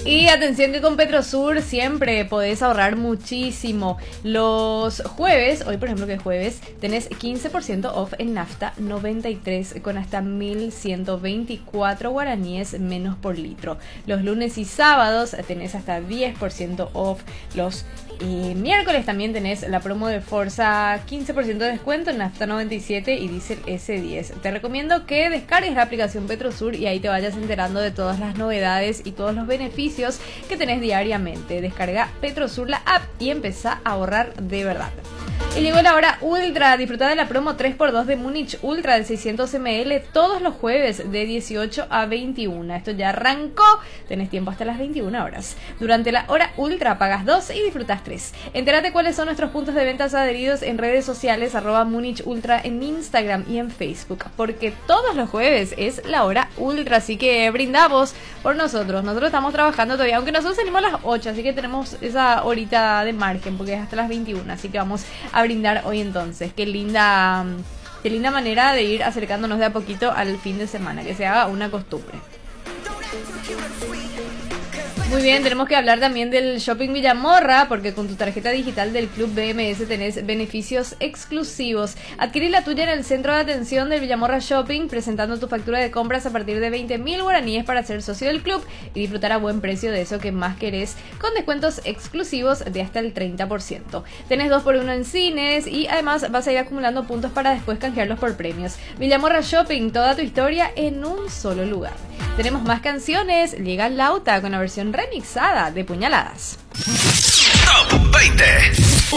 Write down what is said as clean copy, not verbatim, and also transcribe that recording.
Y atención que con Petrosur siempre podés ahorrar muchísimo. Los jueves, hoy por ejemplo que es jueves, tenés 15% off en nafta 93 con hasta 1.124 guaraníes menos por litro. Los lunes y sábados tenés hasta 10% off. Los miércoles también tenés la promo de Forza, 15% de descuento en nafta 97 y diésel S10. Te recomiendo que descargues la aplicación Petrosur y ahí te vayas enterando de todas las novedades y todos los beneficios que tenés diariamente. Descarga Petrosur la app y empezá a ahorrar de verdad. Y llegó la hora ultra. Disfruta de la promo 3x2 de Múnich Ultra de 600 ml todos los jueves de 18 a 21. Esto ya arrancó. Tenés tiempo hasta las 21 horas. Durante la hora ultra pagas 2 y disfrutas 3. Entérate cuáles son nuestros puntos de ventas adheridos en redes sociales @Múnich Ultra en Instagram y en Facebook. Porque todos los jueves es la hora ultra. Así que brindamos por nosotros. Nosotros estamos trabajando todavía. Aunque nosotros salimos a las 8. Así que tenemos esa horita de margen. Porque es hasta las 21. Así que vamos a brindar hoy entonces. Qué linda manera de ir acercándonos de a poquito al fin de semana, que se haga una costumbre. Muy bien, tenemos que hablar también del Shopping Villamorra, porque con tu tarjeta digital del Club BMS tenés beneficios exclusivos. Adquirí la tuya en el centro de atención del Villamorra Shopping, presentando tu factura de compras a partir de 20.000 guaraníes para ser socio del club y disfrutar a buen precio de eso que más querés, con descuentos exclusivos de hasta el 30%. Tenés 2x1 en cines y además vas a ir acumulando puntos para después canjearlos por premios. Villamorra Shopping, toda tu historia en un solo lugar. Tenemos más canciones. Llega Lauta con la versión remixada de Puñaladas. Top 20.